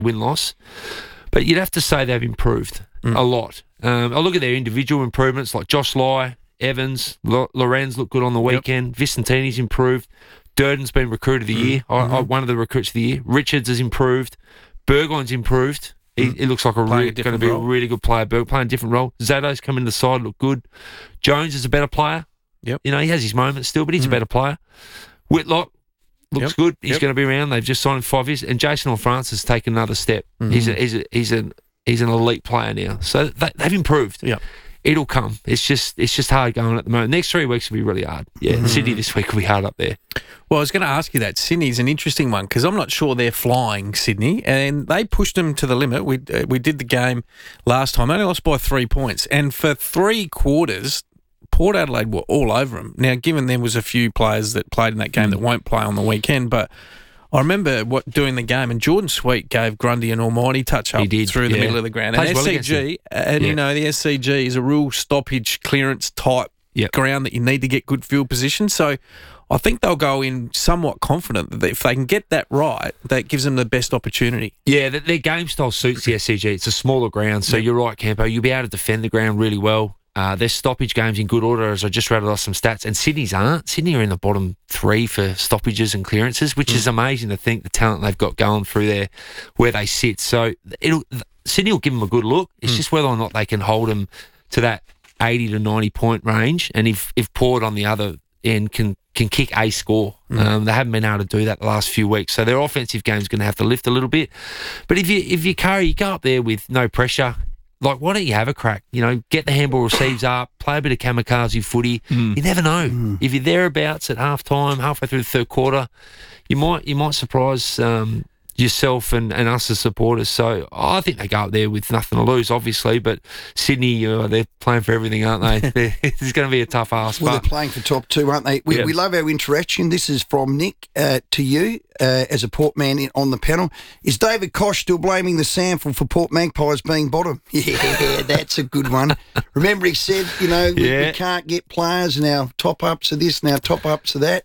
win-loss. But you'd have to say they've improved a lot. I look at their individual improvements, like Josh Lai, Evans, Lorenz looked good on the weekend. Vicentini's improved. Durden's been recruit of the year, one of the recruits of the year. Richards has improved. Burgoyne's improved. He looks like going to be a really good player. Playing a different role. Zato's come into the side, look good. Jones is a better player. Yep. You know, he has his moments still, but he's a better player. Whitlock looks good. He's going to be around. They've just signed him 5 years. And Jason Francis has taken another step. He's an elite player now. So they've improved. Yeah. It'll come. It's just hard going at the moment. Next 3 weeks will be really hard. Yeah, Sydney this week will be hard up there. Well, I was going to ask you that. Sydney's an interesting one because I'm not sure they're flying, Sydney, and they pushed them to the limit. We did the game last time. They only lost by 3 points. And for 3 quarters, Port Adelaide were all over them. Now, given there was a few players that played in that game that won't play on the weekend, but I remember doing the game, and Jordan Sweet gave Grundy an almighty touch-up through the middle of the ground. And SCG, you know, the SCG is a real stoppage clearance type ground that you need to get good field position. So I think they'll go in somewhat confident that if they can get that right, that gives them the best opportunity. Yeah, their game style suits the SCG. It's a smaller ground, so you're right, Campo. You'll be able to defend the ground really well. Their stoppage games in good order, as I just rattled off some stats, and Sydney's aren't. Sydney are in the bottom 3 for stoppages and clearances, which is amazing to think the talent they've got going through there, where they sit. So Sydney will give them a good look. It's just whether or not they can hold them to that 80 to 90 point range, and if Port on the other end can kick a score. They haven't been able to do that the last few weeks, so their offensive game's going to have to lift a little bit. But if you go up there with no pressure. Like, why don't you have a crack? You know, get the handball receives up, play a bit of kamikaze footy. You never know. If you're thereabouts at half-time, halfway through the third quarter, you might surprise yourself and us as supporters. So I think they go up there with nothing to lose, obviously, but Sydney, they're playing for everything, aren't they? It's going to be a tough ask. Well, they're playing for top 2, aren't they? We love our interaction. This is from Nick to you as a Port man on the panel. Is David Koch still blaming the SANFL for Port Magpies being bottom? Yeah, that's a good one. Remember he said, we can't get players and our top-ups are this and our top-ups are that.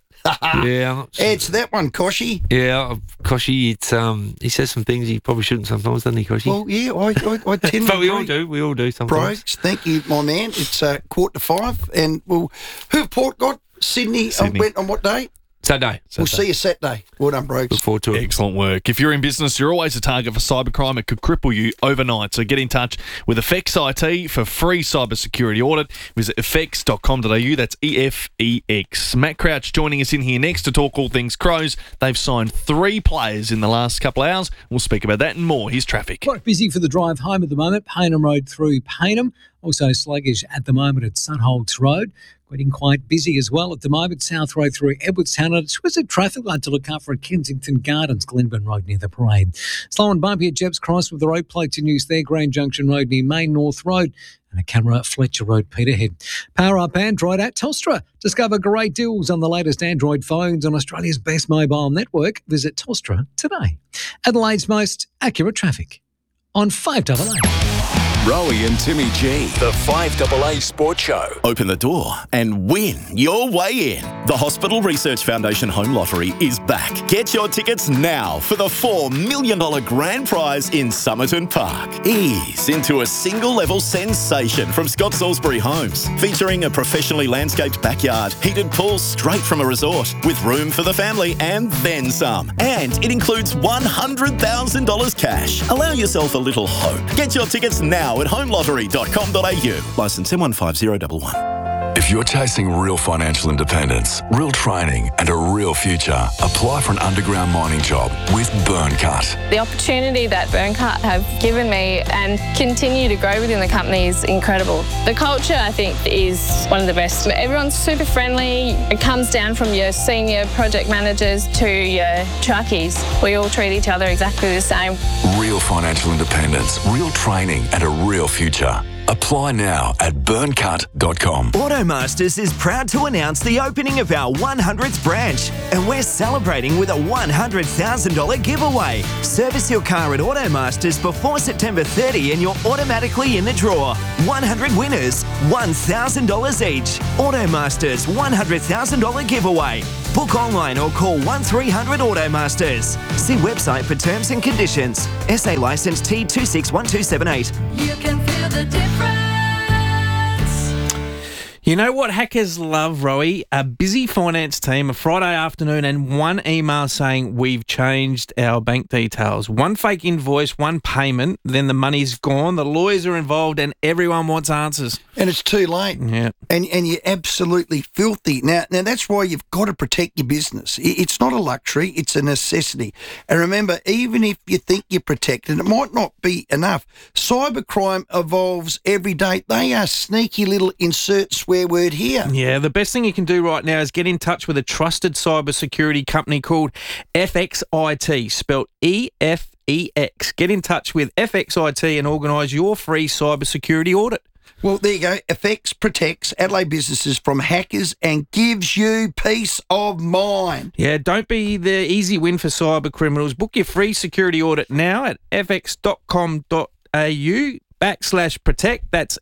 Add to that one, Koshy. Yeah, Koshy, he says some things he probably shouldn't sometimes, doesn't he, Koshy? Well, yeah, I tend to But we all do sometimes. Bros, thank you, my man. It's 4:45, and who Port got? Sydney. Went on what day? Saturday. We'll see you Saturday. Well done, bros. Look forward to it. Excellent work. If you're in business, you're always a target for cybercrime. It could cripple you overnight. So get in touch with Effects IT for free cybersecurity audit. Visit effects.com.au. That's EFEX. Matt Crouch joining us in here next to talk all things Crows. They've signed 3 players in the last couple of hours. We'll speak about that and more. Here's traffic. Quite busy for the drive home at the moment. Paynham Road through Paynham. Also sluggish at the moment at Sunholts Road. Getting quite busy as well at the moment. South Road through Edwardstown. And it's a traffic light to look out for at Kensington Gardens, Glenburn Road near the parade. Slow and bumpy at Jepp's Cross with the road plates in use there. Grand Junction Road near Main North Road. And a camera at Fletcher Road, Peterhead. Power up Android at Telstra. Discover great deals on the latest Android phones on Australia's best mobile network. Visit Telstra today. Adelaide's most accurate traffic on 5AA. Rowie and Timmy G, the 5AA Sports Show. Open the door and win your way in. The Hospital Research Foundation Home Lottery is back. Get your tickets now for the $4 million grand prize in Somerton Park. Ease into a single-level sensation from Scott Salisbury Homes, featuring a professionally landscaped backyard, heated pool straight from a resort, with room for the family and then some. And it includes $100,000 cash. Allow yourself a little hope. Get your tickets now at homelottery.com.au. Licence M15011. If you're chasing real financial independence, real training and a real future, apply for an underground mining job with Burncut. The opportunity that Burncut have given me and continue to grow within the company is incredible. The culture, I think, is one of the best. Everyone's super friendly. It comes down from your senior project managers to your truckies. We all treat each other exactly the same. Real financial independence, real training and a real future. Apply now at burncut.com. Auto Automasters is proud to announce the opening of our 100th branch, and we're celebrating with a $100,000 giveaway. Service your car at Automasters before September 30 and you're automatically in the draw. 100 winners, $1,000 each. Automasters $100,000 giveaway. Book online or call 1300 Automasters. See website for terms and conditions. SA licence T261278. You can feel the difference. You know what hackers love, Rowie? A busy finance team, a Friday afternoon, and one email saying we've changed our bank details. One fake invoice, one payment, then the money's gone, the lawyers are involved, and everyone wants answers. And it's too late. Yeah. And you're absolutely filthy. Now that's why you've got to protect your business. It's not a luxury, it's a necessity. And remember, even if you think you're protected, it might not be enough. Cybercrime evolves every day. They are sneaky little insert swear word here. Yeah, the best thing you can do right now is get in touch with a trusted cybersecurity company called FXIT, spelled EFEX. Get in touch with FXIT and organise your free cybersecurity audit. Well, there you go. FX protects Adelaide businesses from hackers and gives you peace of mind. Yeah, don't be the easy win for cyber criminals. Book your free security audit now at fx.com.au/protect. That's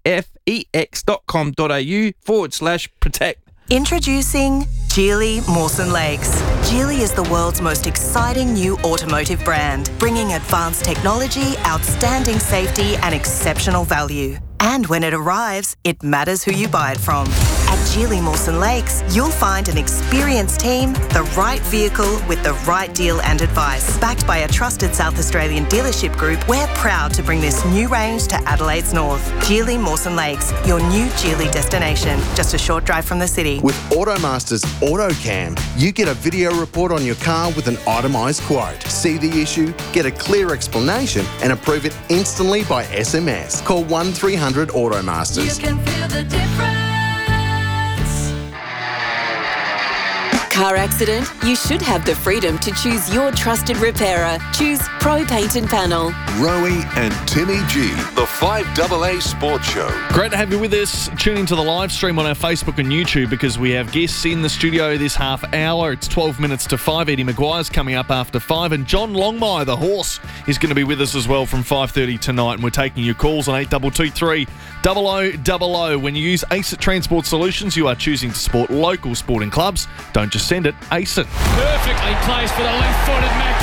efex.com.au/protect. Introducing Geely Mawson Lakes. Geely is the world's most exciting new automotive brand, bringing advanced technology, outstanding safety and exceptional value. And when it arrives, it matters who you buy it from. At Geely Mawson Lakes, you'll find an experienced team, the right vehicle with the right deal and advice. Backed by a trusted South Australian dealership group, we're proud to bring this new range to Adelaide's north. Geely Mawson Lakes, your new Geely destination, just a short drive from the city. With Automasters AutoCam, you get a video report on your car with an itemised quote. See the issue, get a clear explanation and approve it instantly by SMS. Call 1300 Automasters. You can feel the difference. Car accident? You should have the freedom to choose your trusted repairer. Choose Pro Paint and Panel. Rowie and Timmy G, the 5AA Sports Show. Great to have you with us. Tune into the live stream on our Facebook and YouTube because we have guests in the studio this half hour. It's 12 minutes to 5. Eddie Maguire's coming up after 5. And John Longmire, the horse, is going to be with us as well from 5:30 tonight. And we're taking your calls on 8223 0000. When you use ACET Transport Solutions, you are choosing to support local sporting clubs. Don't just send it, ACET. Perfectly placed for the left-footed Matt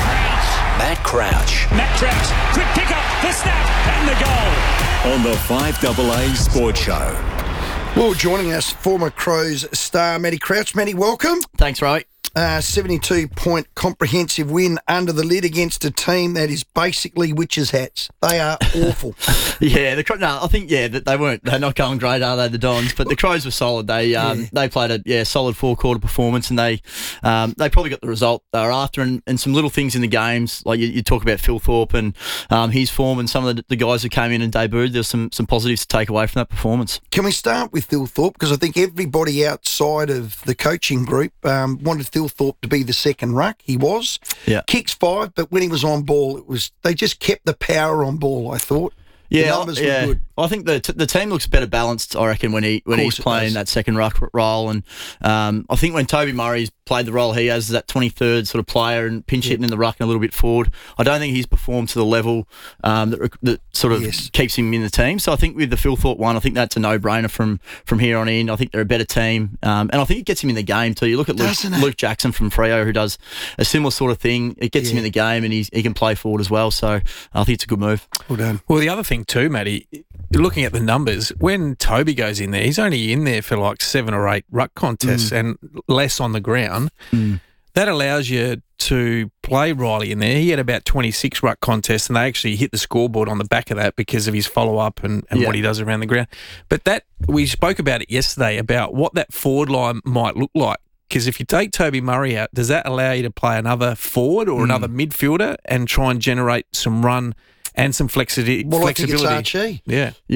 Crouch. Matt Crouch, quick pick up, the snap, and the goal. On the 5AA Sports Show. Well, joining us, former Crows star Matty Crouch. Matty, welcome. Thanks, Roy. 72-point comprehensive win under the lid against a team that is basically witches' hats. They are awful. I think they're not going great, are they, the Dons? But the Crows were solid. They played a solid 4-quarter performance, and they probably got the result they were after. And some little things in the games, like you talk about Phil Thorpe and his form, and some of the guys who came in and debuted. There's some positives to take away from that performance. Can we start with Phil Thorpe? Because I think everybody outside of the coaching group wanted Phil Thorpe to be the second ruck. He was. Yeah. Kicks 5, but when he was on ball, they just kept the power on ball, I thought. The numbers were good. I think the team looks better balanced, I reckon, when he's playing that second ruck role. And I think when Toby Murray's played the role he has as that 23rd sort of player and pinch hitting in the ruck and a little bit forward, I don't think he's performed to the level that sort of keeps him in the team. So I think with the Phil Thorpe one, I think that's a no-brainer from here on in. I think they're a better team. And I think it gets him in the game too. You look at Luke Jackson from Freo, who does a similar sort of thing. It gets him in the game, and he can play forward as well. So I think it's a good move. Well done. Well, the other thing too, Matty, looking at the numbers, when Toby goes in there, he's only in there for like 7 or 8 ruck contests and less on the ground. That allows you to play Riley in there. He had about 26 ruck contests, and they actually hit the scoreboard on the back of that because of his follow-up and what he does around the ground. But we spoke about it yesterday, about what that forward line might look like. Because if you take Toby Murray out, does that allow you to play another forward or another midfielder and try and generate some run and some flexibility? Well, I think it's Archie. Yeah.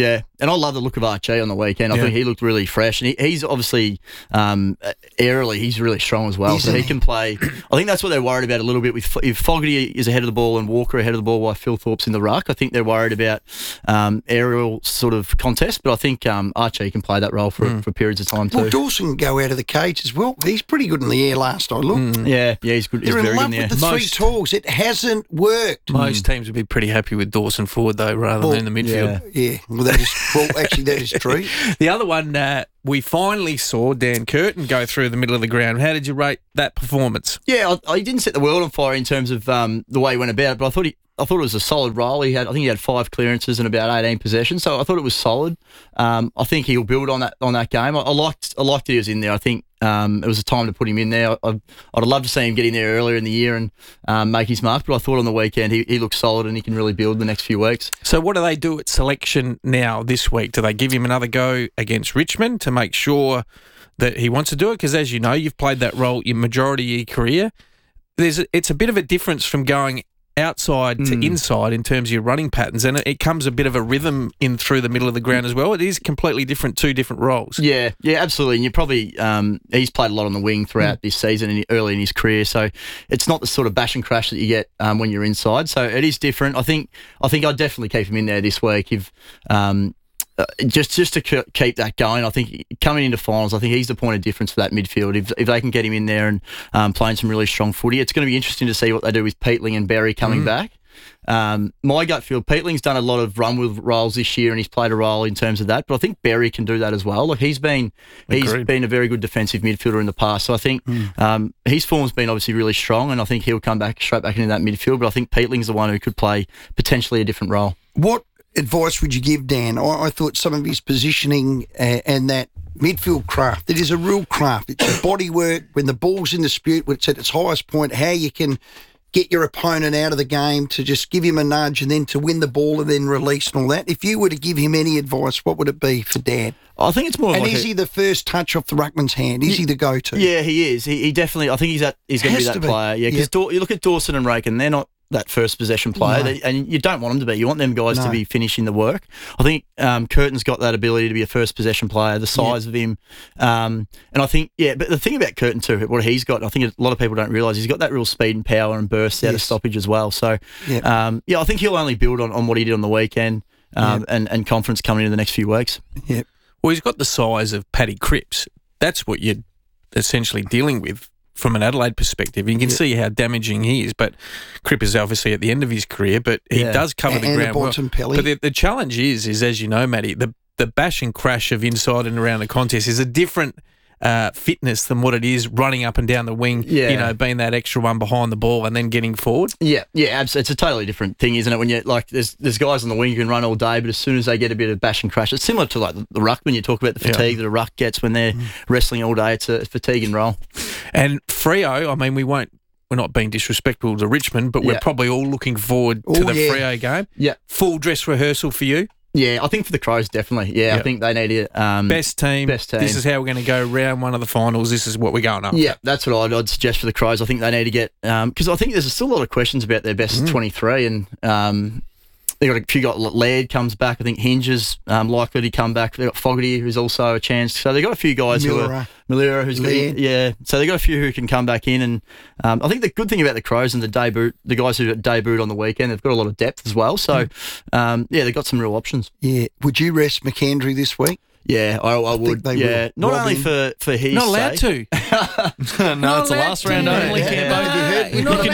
I love the look of Archie on the weekend. I think he looked really fresh, and he's obviously aerially he's really strong as well, so he can play. I think that's what they're worried about a little bit with if Fogarty is ahead of the ball and Walker ahead of the ball while Phil Thorpe's in the ruck. I think they're worried about aerial sort of contest, but I think Archie can play that role for periods of time too. Well, Dawson can go out of the cage as well. He's pretty good in the air last I looked. Yeah, he's good. They're he's in very love good in with the air. the three talls. It hasn't worked. Most teams would be pretty happy with Dawson forward, though, rather than in the midfield. Yeah. Well, that is true. The other one, we finally saw Dan Curtin go through the middle of the ground. How did you rate that performance? Yeah, I didn't set the world on fire in terms of the way he went about it, but I thought it was a solid role. I think he had 5 clearances and about 18 possessions, so I thought it was solid. I think he'll build on that game. I liked that he was in there. I think it was a time to put him in there. I'd have loved to see him get in there earlier in the year and make his mark, but I thought on the weekend he looked solid and he can really build the next few weeks. So what do they do at selection now this week? Do they give him another go against Richmond to make sure that he wants to do it? Because as you know, you've played that role your majority of your career. It's a bit of a difference from going outside to inside in terms of your running patterns, and it comes a bit of a rhythm in through the middle of the ground as well. It is completely different, 2 different roles. Yeah, absolutely. And you probably he's played a lot on the wing throughout this season and early in his career, so it's not the sort of bash and crash that you get when you're inside. So it is different. I think I'd definitely keep him in there this week if. Just to keep that going, I think coming into finals, I think he's the point of difference for that midfield. If they can get him in there and playing some really strong footy, it's going to be interesting to see what they do with Peatling and Berry coming back. My gut feel, Peatling's done a lot of run with roles this year and he's played a role in terms of that, but I think Berry can do that as well. Like he's been a very good defensive midfielder in the past, so I think his form's been obviously really strong, and I think he'll come back straight back into that midfield, but I think Peatling's the one who could play potentially a different role. What advice would you give Dan? I thought some of his positioning and that midfield craft, it is a real craft. It's your body work when the ball's in dispute, when it's at its highest point, how you can get your opponent out of the game to just give him a nudge and then to win the ball and then release and all that. If you were to give him any advice, what would it be for Dan? I think it's more. And is he the first touch off the ruckman's hand? Is he the go-to? Yeah, he is. He definitely. I think he's going to be that player. Yeah, because you look at Dawson and Raken, they're not that first possession player, and you don't want them to be. You want them guys to be finishing the work. I think Curtin's got that ability to be a first possession player, the size of him, and I think but the thing about Curtin too, what he's got, I think a lot of people don't realise, he's got that real speed and power and burst out of stoppage as well. So I think he'll only build on what he did on the weekend and confidence coming into the next few weeks. Yeah. Well, he's got the size of Paddy Cripps. That's what you're essentially dealing with from an Adelaide perspective. You can see how damaging he is, but Cripps is obviously at the end of his career, but he does cover the ground well. But the challenge is, as you know, Matty, the bash and crash of inside and around the contest is a different fitness than what it is running up and down the wing, being that extra one behind the ball and then getting forward. Yeah, absolutely. It's a totally different thing, isn't it? When you're like, there's guys on the wing who can run all day, but as soon as they get a bit of bash and crash, it's similar to like the ruckman. You talk about the fatigue that a ruck gets when they're wrestling all day. It's a fatiguing role. And Freo, I mean, we're not being disrespectful to Richmond, but we're probably all looking forward to the Freo game. Yeah. Full dress rehearsal for you? Yeah, I think for the Crows, definitely. Yeah, I think they need it. Best team. This is how we're going to go round one of the finals. This is what we're going up. Yeah, that's what I'd suggest for the Crows. I think they need to get because I think there's still a lot of questions about their best 23, and they got a few. Got Laird comes back. I think Hinge is likely to come back. They got Fogarty, who's also a chance. So they got a few guys Millera, who's so they got a few who can come back in. And I think the good thing about the Crows and the guys who debuted on the weekend, they've got a lot of depth as well. So they've got some real options. Yeah, would you rest McKendry this week? Yeah, I would. Yeah, will. Not only for his not allowed sake. to. No, it's the last round only. You can do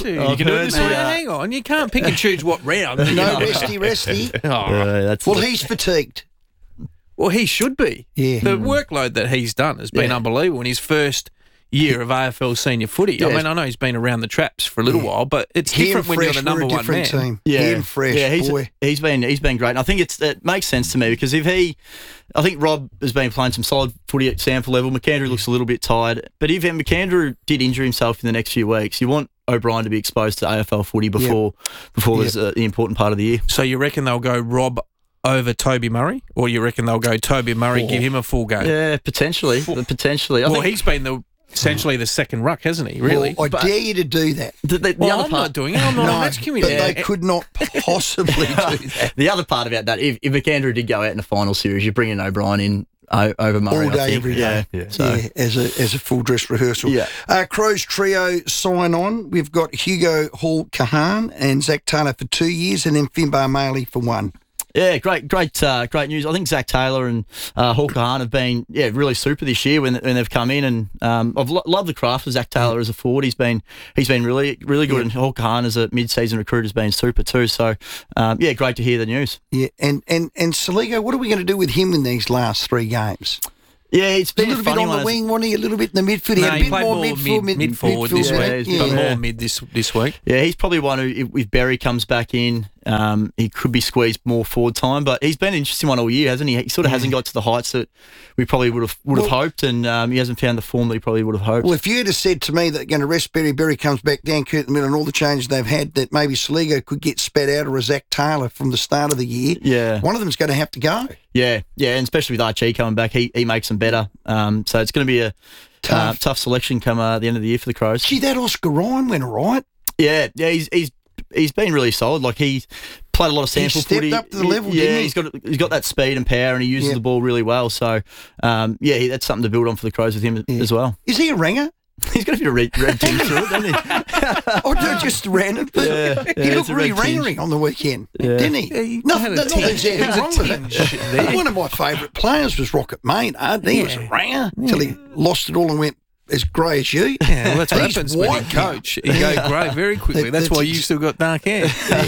it this week. Hang on, you can't pick and choose what round. No, resty. Well, he's fatigued. Well, he should be. Yeah. The workload that he's done has been unbelievable in his first year of AFL senior footy. Yeah. I mean, I know he's been around the traps for a little while, but it's different when you're the number one man. Team. Yeah, him fresh, boy. He's been great, and I think it makes sense to me because I think Rob has been playing some solid footy at Sample level. McAndrew looks a little bit tired, but if McAndrew did injure himself in the next few weeks, you want O'Brien to be exposed to AFL footy before there's the important part of the year. So you reckon they'll go Rob over Toby Murray, or you reckon they'll go Toby Murray, give him a full game? Yeah, potentially. Well, he's been the essentially the second ruck, hasn't he? Really? Well, I dare you to do that. I'm not doing it. I'm not on Match Committee. But they could not possibly do that. The other part about that, if McAndrew did go out in the final series, you're bringing O'Brien in over Murray. All day, I think. every day. Yeah. So, as a full dress rehearsal. Yeah. Crows trio sign on. We've got Hugo Hall-Kahan and Zach Taylor for 2 years, and then Finbar Maley for 1. Yeah, great news. I think Zach Taylor and Hall-Kahan have been really super this year when they've come in, and I've loved the craft of Zach Taylor as a forward. He's been really good, and Hall-Kahan as a mid-season recruit has been super too. So great to hear the news. Yeah, and Saligo, what are we going to do with him in these last 3 games? Yeah, it's been a little bit on the wing, wasn't he? A little bit in the midfield. He had a bit played more mid-forward this week. But more mid this week. Yeah, he's probably one who, if Berry comes back in, he could be squeezed more forward time. But he's been an interesting one all year, hasn't he? He sort of hasn't got to the heights that we probably would have hoped, and he hasn't found the form that he probably would have hoped. Well, if you had said to me that they're going to rest Berry comes back down, Kurt in the middle, and all the changes they've had, that maybe Saligo could get spat out, or a Zach Taylor from the start of the year, one of them's going to have to go. Yeah, and especially with Archie coming back, he makes them better. So it's going to be a tough selection come the end of the year for the Crows. Gee, that Oscar Ryan went all right. Yeah, he's been really solid. Like, he played a lot of sample footy. He stepped up to the level, didn't he? He's got that speed and power, and he uses the ball really well. So, that's something to build on for the Crows with him as well. Is he a ringer? He's got a bit of red team through it, doesn't he? I just random, but he looked really ringery on the weekend, didn't he? Nothing wrong with it. One of my favourite players was Rocket Maynard. He was a ringer until he lost it all and went as grey as you. Yeah, well, that's what happens when you coach. You go grey very quickly. That's why you still got dark hair.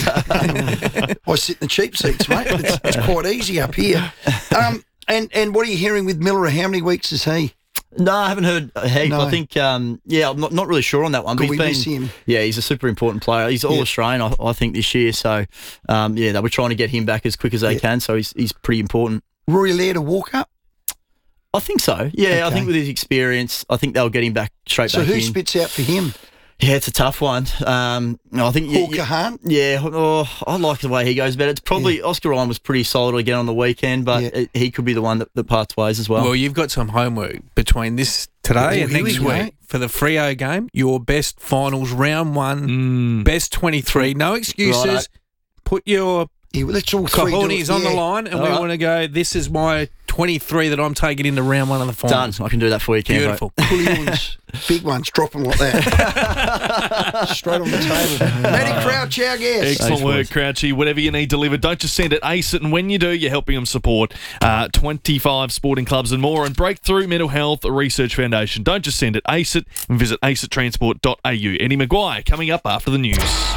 I sit in the cheap seats, mate. It's quite easy up here. And what are you hearing with Miller? How many weeks is he? No, I haven't heard a heap. No. I think, I'm not really sure on that one. Could but miss him? Yeah, he's a super important player. He's All-Australian, I think, this year. So, they were trying to get him back as quick as they can. So he's pretty important. Rory Laird a walk up? I think so. Yeah, okay. I think with his experience, I think they'll get him back straight back in. So who spits out for him? Yeah, it's a tough one. I think Hall-Kahan? I like the way he goes about it. It's probably Oscar Ryan was pretty solid again on the weekend, but he could be the one that parts ways as well. Well, you've got some homework between this today and next week for the Freo game. Your best finals round 1, best 23. No excuses. Right. Put your let's all three cojones on the line, and we want to go. This is my 23 that I'm taking into round 1 of the finals. Done. I can do that for you, Cambo. Beautiful. Ones, big ones, drop them like that. Straight on the table. Matty Crouch, our guest. Excellent work, Crouchy. Whatever you need delivered, don't just send it, ace it, and when you do, you're helping them support 25 sporting clubs and more, and Breakthrough Mental Health Research Foundation. Don't just send it, ace it, and visit aceittransport.au. Eddie Maguire coming up after the news.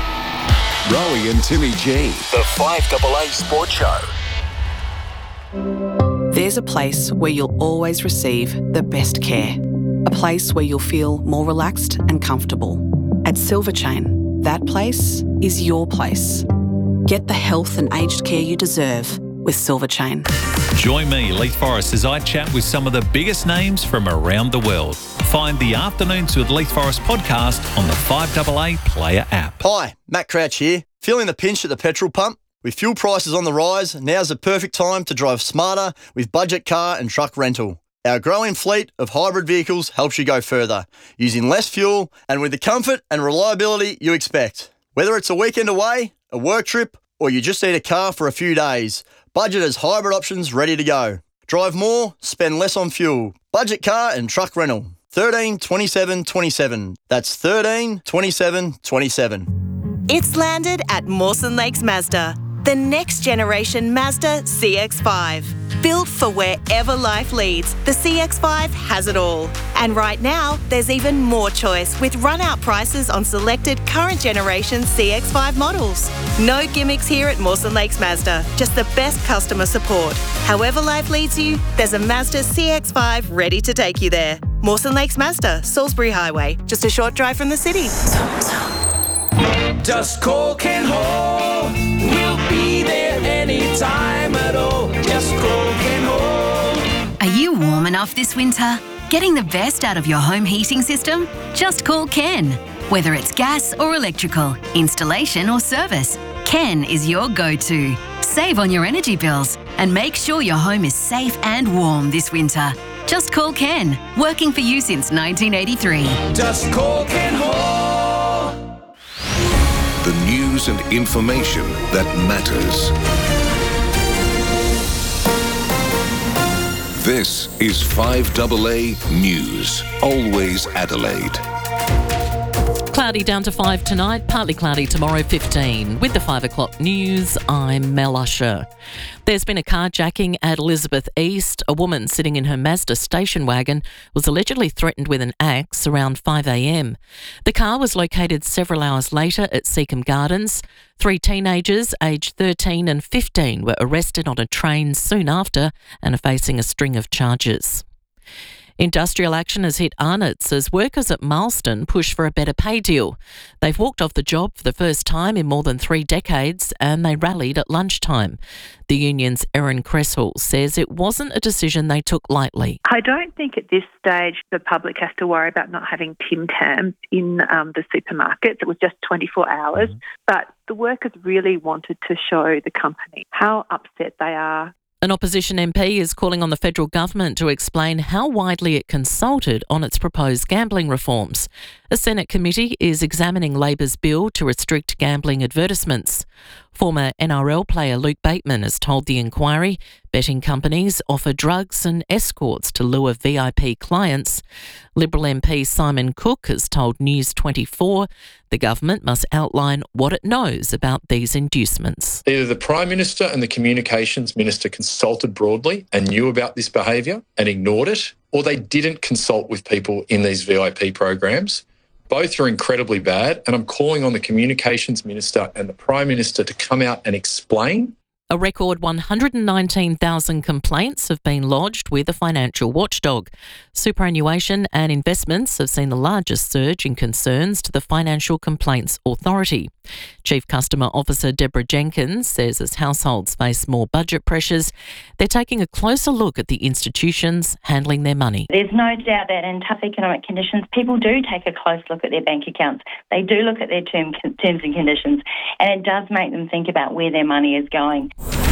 Rowie and Timmy G, the 5AA Sports Show. There's a place where you'll always receive the best care. A place where you'll feel more relaxed and comfortable. At Silver Chain, that place is your place. Get the health and aged care you deserve with Silver Chain. Join me, Leith Forrest, as I chat with some of the biggest names from around the world. Find the Afternoons with Leith Forrest podcast on the 5AA Player app. Hi, Matt Crouch here. Feeling the pinch at the petrol pump? With fuel prices on the rise, now's the perfect time to drive smarter with budget car and truck rental. Our growing fleet of hybrid vehicles helps you go further, using less fuel and with the comfort and reliability you expect. Whether it's a weekend away, a work trip, or you just need a car for a few days, Budget has hybrid options ready to go. Drive more, spend less on fuel. Budget car and truck rental. 13 27 27. That's 13 27 27. It's landed at Mawson Lakes Mazda, the next generation Mazda CX-5. Built for wherever life leads, the CX-5 has it all. And right now, there's even more choice with run-out prices on selected current generation CX-5 models. No gimmicks here at Mawson Lakes Mazda, just the best customer support. However life leads you, there's a Mazda CX-5 ready to take you there. Mawson Lakes Mazda, Salisbury Highway, just a short drive from the city. Just call Ken Hall. We'll be there anytime at all. Just call Ken Hall. Are you warm enough this winter? Getting the best out of your home heating system? Just call Ken. Whether it's gas or electrical, installation or service, Ken is your go-to. Save on your energy bills and make sure your home is safe and warm this winter. Just call Ken, working for you since 1983. Just call Ken Hall. The news and information that matters. This is 5AA News. Always Adelaide. Cloudy down to 5 tonight, partly cloudy tomorrow 15. With the 5 o'clock news, I'm Mel Usher. There's been a carjacking at Elizabeth East. A woman sitting in her Mazda station wagon was allegedly threatened with an axe around 5 a.m. The car was located several hours later at Seacombe Gardens. 3 teenagers, aged 13 and 15, were arrested on a train soon after and are facing a string of charges. Industrial action has hit Arnott's as workers at Marston push for a better pay deal. They've walked off the job for the first time in more than 3 decades and they rallied at lunchtime. The union's Erin Cresswell says it wasn't a decision they took lightly. I don't think at this stage the public has to worry about not having Tim Tams in the supermarkets. It was just 24 hours. But the workers really wanted to show the company how upset they are. An opposition MP is calling on the federal government to explain how widely it consulted on its proposed gambling reforms. A Senate committee is examining Labor's bill to restrict gambling advertisements. Former NRL player Luke Bateman has told the inquiry betting companies offer drugs and escorts to lure VIP clients. Liberal MP Simon Cook has told News 24 the government must outline what it knows about these inducements. Either the Prime Minister and the Communications Minister consulted broadly and knew about this behaviour and ignored it, or they didn't consult with people in these VIP programs. Both are incredibly bad, and I'm calling on the Communications Minister and the Prime Minister to come out and explain. A record 119,000 complaints have been lodged with a financial watchdog. Superannuation and investments have seen the largest surge in concerns to the Financial Complaints Authority. Chief Customer Officer Deborah Jenkins says as households face more budget pressures, they're taking a closer look at the institutions handling their money. There's no doubt that in tough economic conditions, people do take a close look at their bank accounts. They do look at their terms and conditions, and it does make them think about where their money is going.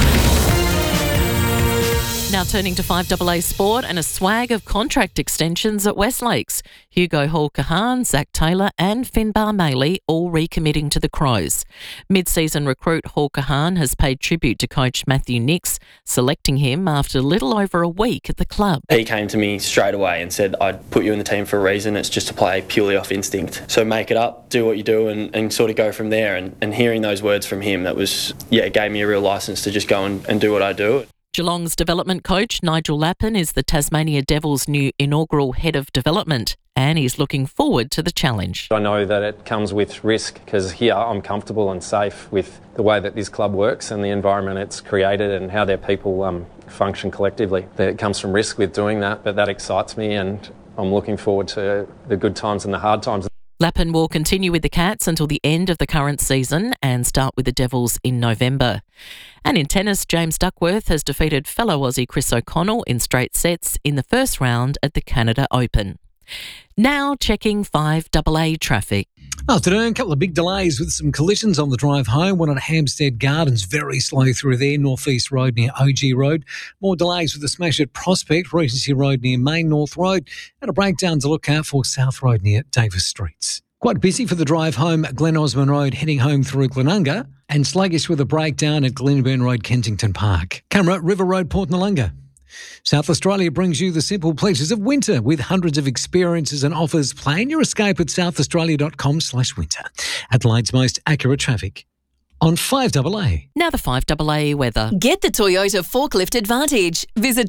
Now turning to 5AA Sport and a swag of contract extensions at Westlakes. Hugo Hall-Kahan, Zach Taylor and Finbar Maley all recommitting to the Crows. Mid-season recruit Hall-Kahan has paid tribute to coach Matthew Nix, selecting him after a little over a week at the club. He came to me straight away and said, I'd put you in the team for a reason. It's just to play purely off instinct. So make it up, do what you do and sort of go from there. And hearing those words from him, that was, it gave me a real licence to just go and do what I do. Geelong's development coach Nigel Lappin is the Tasmania Devils' new inaugural head of development and he's looking forward to the challenge. I know that it comes with risk because here I'm comfortable and safe with the way that this club works and the environment it's created and how their people function collectively. It comes from risk with doing that, but that excites me and I'm looking forward to the good times and the hard times. Lappin will continue with the Cats until the end of the current season and start with the Devils in November. And in tennis, James Duckworth has defeated fellow Aussie Chris O'Connell in straight sets in the first round at the Canada Open. Now checking 5AA traffic. Afternoon, a couple of big delays with some collisions on the drive home. One at Hampstead Gardens, very slow through there, North East Road near OG Road. More delays with the smash at Prospect, Regency Road near Main North Road, and a breakdown to look out for South Road near Davis Streets. Quite busy for the drive home at Glen Osmond Road, heading home through Glenunga, and sluggish with a breakdown at Glenburn Road, Kensington Park. Camera, River Road, Port Noarlunga. South Australia brings you the simple pleasures of winter with hundreds of experiences and offers. Plan your escape at southaustralia.com/winter. Adelaide's most accurate traffic on 5AA. Now the 5AA weather. Get the Toyota Forklift Advantage. Visit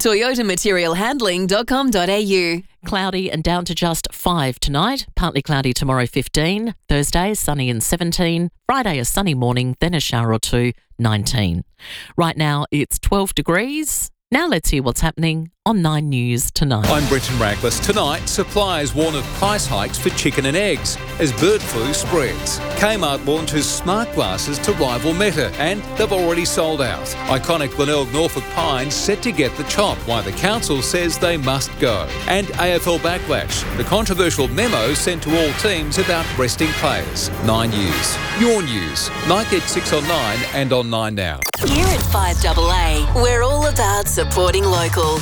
toyotamaterialhandling.com.au. Cloudy and down to just 5 tonight. Partly cloudy tomorrow 15. Thursday sunny and 17. Friday a sunny morning, then a shower or two, 19. Right now it's 12 degrees. Now let's hear what's happening on 9 News tonight. I'm Brenton Rackless. Tonight, suppliers warn of price hikes for chicken and eggs as bird flu spreads. Kmart launches smart glasses to rival Meta and they've already sold out. Iconic Glenelg Norfolk Pines set to get the chop, why the council says they must go. And AFL Backlash, the controversial memo sent to all teams about resting players. 9 News. Your news. Night at 6 on 9 and on 9 Now. Here at 5AA, we're all about supporting local.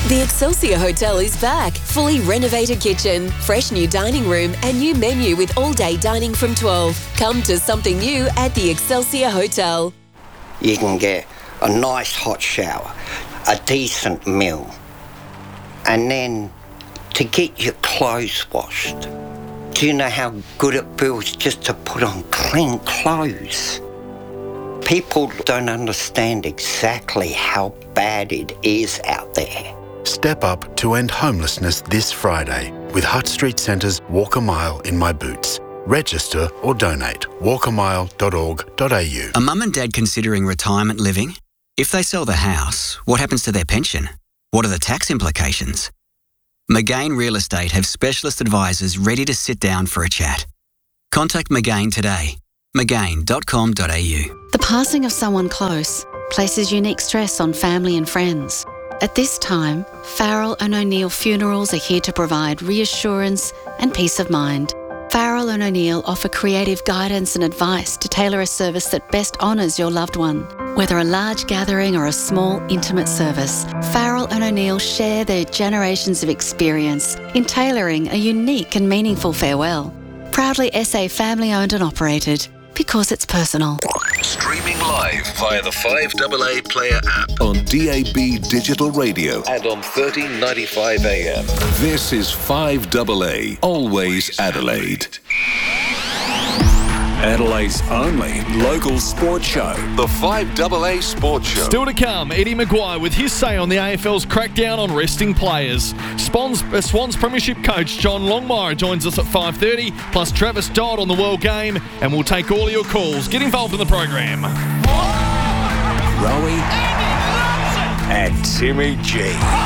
The Excelsior Hotel is back. Fully renovated kitchen, fresh new dining room and new menu with all-day dining from 12. Come to something new at the Excelsior Hotel. You can get a nice hot shower, a decent meal, and then to get your clothes washed. Do you know how good it feels just to put on clean clothes? People don't understand exactly how bad it is out there. Step up to end homelessness this Friday with Hutt Street Centre's Walk a Mile in My Boots. Register or donate. walkamile.org.au. A mum and dad considering retirement living? If they sell the house, what happens to their pension? What are the tax implications? McGain Real Estate have specialist advisors ready to sit down for a chat. Contact McGain today. McGain.com.au. The passing of someone close places unique stress on family and friends. At this time, Farrell and O'Neill Funerals are here to provide reassurance and peace of mind. Farrell and O'Neill offer creative guidance and advice to tailor a service that best honours your loved one. Whether a large gathering or a small, intimate service, Farrell and O'Neill share their generations of experience in tailoring a unique and meaningful farewell. Proudly SA family-owned and operated, because it's personal. Streaming live via the 5AA Player app on DAB Digital Radio and on 1395 AM. This is 5AA, always Adelaide. Adelaide's only local sports show, the 5AA Sports Show. Still to come, Eddie Maguire with his say on the AFL's crackdown on resting players. Swans Premiership coach John Longmire joins us at 5:30, plus Travis Dodd on the World Game, and we'll take all your calls. Get involved in the program. Rowie and Timmy G.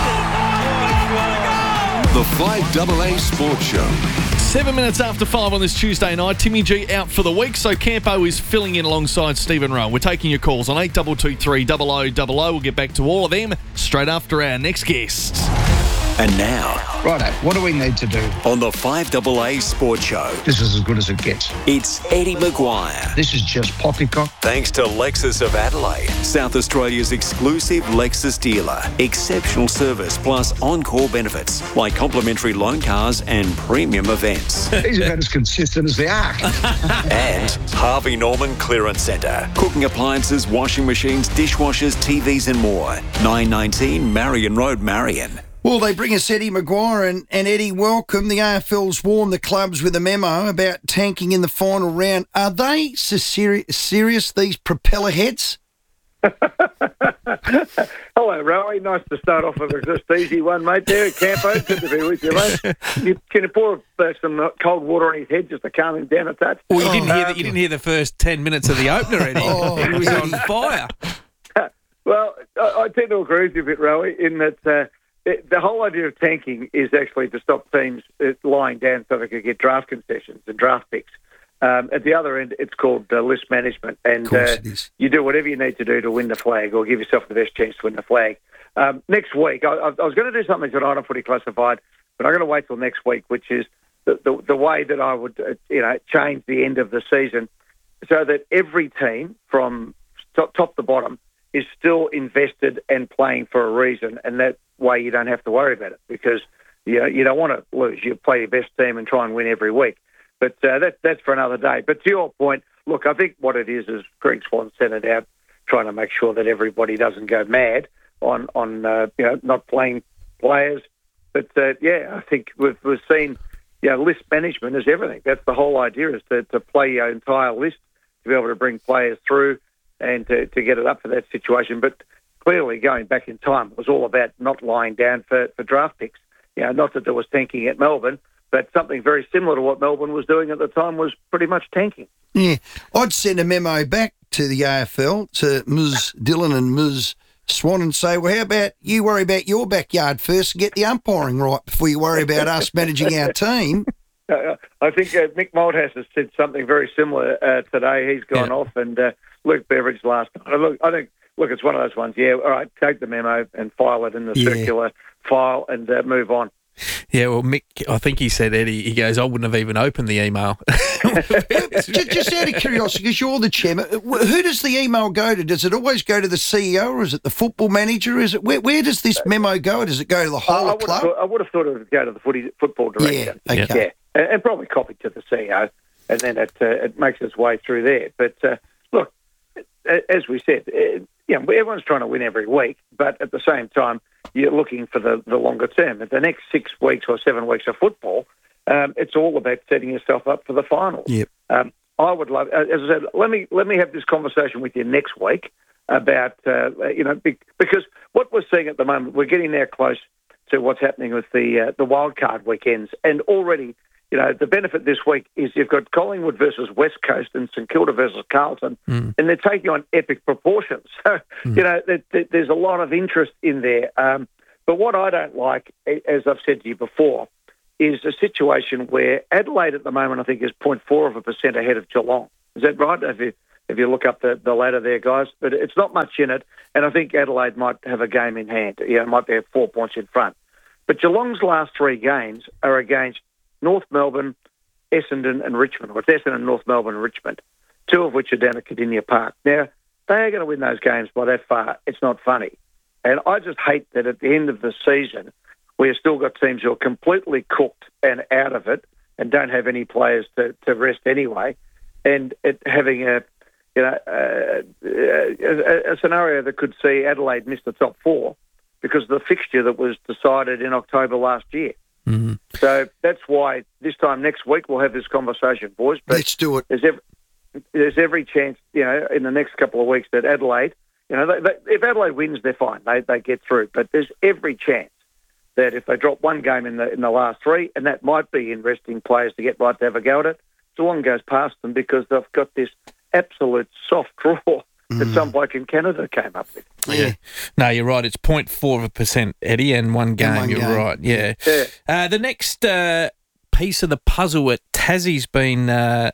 The 5AA Sports Show. 7 minutes after 5 on this Tuesday night. Timmy G out for the week, so Campo is filling in alongside Stephen Rowe. We're taking your calls on 8223 0000. We'll get back to all of them straight after our next guest. And now, righto, what do we need to do? On the 5AA Sports Show. This is as good as it gets. It's Eddie Maguire. This is just poppycock. Thanks to Lexus of Adelaide, South Australia's exclusive Lexus dealer. Exceptional service plus encore benefits like complimentary loan cars and premium events. These are about as consistent as the Ark. And Harvey Norman Clearance Centre. Cooking appliances, washing machines, dishwashers, TVs and more. 919 Marion Road, Marion. Well, they bring us Eddie Maguire, and Eddie, welcome. The AFL's warned the clubs with a memo about tanking in the final round. Are they so serious, these propeller heads? Hello, Rowie. Nice to start off with a just easy one, mate. There, Campo. Good to be with you, mate. Can you pour some cold water on his head just to calm him down a touch? Well, you didn't hear the first 10 minutes of the opener, Eddie. He was on fire. Well, I tend to agree with you a bit, Rowie, in that the whole idea of tanking is actually to stop teams lying down so they can get draft concessions and draft picks. At the other end, it's called list management, and you do whatever you need to do to win the flag or give yourself the best chance to win the flag. Next week, I was going to do something tonight on Footy Classified, but I'm going to wait till next week, which is the way that I would change the end of the season so that every team from top to bottom is still invested and playing for a reason, and that way you don't have to worry about it because you don't want to lose. You play your best team and try and win every week. But that's for another day. But to your point, look, I think what it is Greg Swan sent it out trying to make sure that everybody doesn't go mad on not playing players. But, I think we've seen list management is everything. That's the whole idea, is to play your entire list, to be able to bring players through and to get it up for that situation. But clearly, going back in time, it was all about not lying down for draft picks. Not that there was tanking at Melbourne, but something very similar to what Melbourne was doing at the time was pretty much tanking. Yeah. I'd send a memo back to the AFL, to Ms. Dillon and Ms. Swan, and say, well, how about you worry about your backyard first and get the umpiring right before you worry about us managing our team? I think Mick Malthouse has said something very similar today. He's gone off, and Luke Beveridge last night. I think it's one of those ones, all right, take the memo and file it in the circular file and move on. Yeah, well, Mick, I think he said, Eddie, he goes, I wouldn't have even opened the email. Just out of curiosity, because you're the chairman, who does the email go to? Does it always go to the CEO, or is it the football manager? Is it where does this memo go? Does it go to the whole club? I would have thought it would go to the football director. Yeah, okay. Yeah, and probably copied to the CEO, and then it makes its way through there. But look, as we said, everyone's trying to win every week, but at the same time, you're looking for the longer term. At the next 6 weeks or 7 weeks of football, it's all about setting yourself up for the finals. Yep. I would love, as I said, let me have this conversation with you next week about because what we're seeing at the moment, we're getting there close to what's happening with the wildcard weekends, and already. The benefit this week is you've got Collingwood versus West Coast and St Kilda versus Carlton, and they're taking on epic proportions. So, there's a lot of interest in there. But what I don't like, as I've said to you before, is a situation where Adelaide at the moment, I think, is 0.4% ahead of Geelong. Is that right? If you look up the ladder there, guys? But it's not much in it, and I think Adelaide might have a game in hand. It might be 4 points in front. But Geelong's last 3 games are against North Melbourne, Essendon and Richmond. Or it's Essendon, North Melbourne and Richmond, 2 of which are down at Cardinia Park. Now, they are going to win those games by that far. It's not funny. And I just hate that at the end of the season, we've still got teams who are completely cooked and out of it and don't have any players to rest anyway, and having a scenario that could see Adelaide miss the top 4 because of the fixture that was decided in October last year. Mm-hmm. So that's why this time next week we'll have this conversation, boys. But let's do it. There's every chance, in the next couple of weeks that Adelaide, if Adelaide wins, they're fine. They get through. But there's every chance that if they drop one game in the last 3, and that might be in resting players to get right to have a go at it, Geelong goes past them because they've got this absolute soft draw that some bloke in Canada came up with. Yeah. No, you're right. It's 0.4%, Eddie, and one game. You're right. Yeah. The next piece of the puzzle at Tassie's been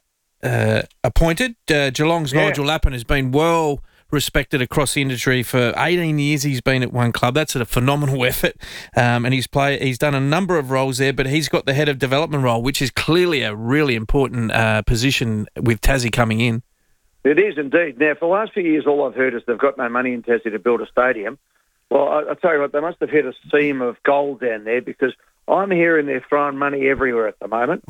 appointed. Geelong's Nigel Lappin has been well respected across the industry for 18 years. He's been at one club. That's a phenomenal effort, and he's done a number of roles there. But he's got the head of development role, which is clearly a really important position with Tassie coming in. It is indeed. Now, for the last few years, all I've heard is they've got no money in Tassie to build a stadium. Well, I tell you what, they must have hit a seam of gold down there, because I'm hearing they're throwing money everywhere at the moment,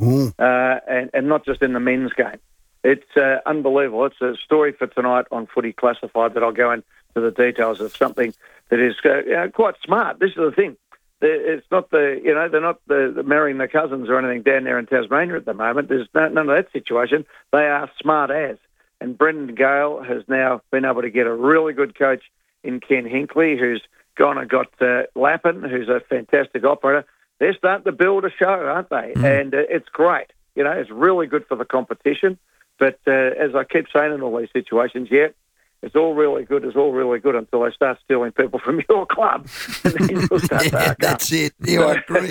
and not just in the men's game. It's unbelievable. It's a story for tonight on Footy Classified that I'll go into the details of something that is quite smart. This is the thing. It's not they're not marrying their cousins or anything down there in Tasmania at the moment. There's none of that situation. They are smart as. And Brendan Gale has now been able to get a really good coach in Ken Hinkley, who's gone and got Lappin, who's a fantastic operator. They're starting to build a show, aren't they? And it's great. It's really good for the competition. But as I keep saying in all these situations, it's all really good. It's all really good until they start stealing people from your club. And then you'll start to arc that's it. Yeah, I agree.